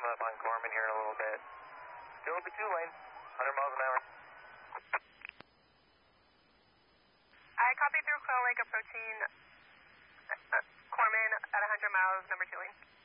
coming up on Gorman here in a little bit. Still at the 2-lane, 100 miles an hour. I copy through Quail Lake approaching Corman at 100 miles, number 2 lane.